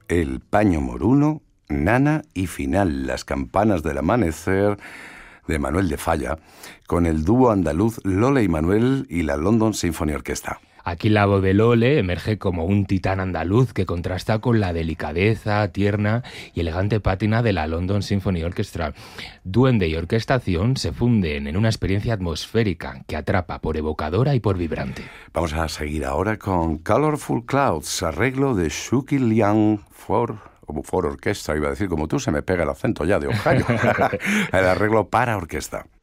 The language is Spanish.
El paño moruno, Nana y Final, las campanas del amanecer de Manuel de Falla, con el dúo andaluz Lole y Manuel y la London Symphony Orchestra. Aquí la voz de Lole emerge como un titán andaluz que contrasta con la delicadeza, tierna y elegante pátina de la London Symphony Orchestra. Duende y orquestación se funden en una experiencia atmosférica que atrapa por evocadora y por vibrante. Vamos a seguir ahora con Colorful Clouds, arreglo de Shuki Liang for orquesta, iba a decir como tú, se me pega el acento ya de Ohio. El arreglo para orquesta.